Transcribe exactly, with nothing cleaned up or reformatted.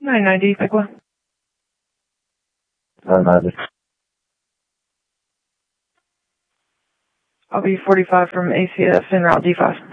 nine ninety, Piqua. nine ninety. I'll be forty-five from A C S en route D five.